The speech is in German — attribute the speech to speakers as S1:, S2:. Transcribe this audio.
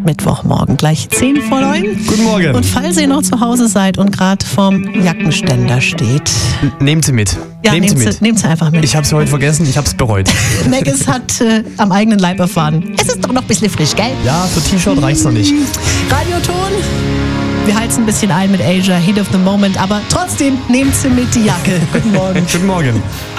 S1: Mittwochmorgen, gleich 10 vor 9.
S2: Guten Morgen.
S1: Und falls ihr noch zu Hause seid und gerade vorm Jackenständer steht.
S2: Nehmt sie mit.
S1: Ja, nehmt sie einfach mit.
S2: Ich habe sie heute vergessen, ich habe es bereut.
S1: Maggis hat am eigenen Leib erfahren. Es ist doch noch ein bisschen frisch, gell?
S2: Ja, für T-Shirt reicht's noch nicht.
S1: Radioton. Wir heizen ein bisschen ein mit Asia, Heat of the Moment, aber trotzdem nehmt sie mit, die Jacke. Guten Morgen.
S2: Guten Morgen.